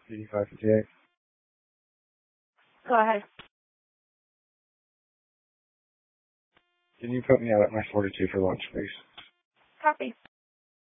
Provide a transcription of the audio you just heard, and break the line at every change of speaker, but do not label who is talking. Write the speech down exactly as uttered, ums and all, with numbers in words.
eighty-five fifty-eight.
Go ahead.
Can you put me out at my forty-two for lunch, please?
Copy.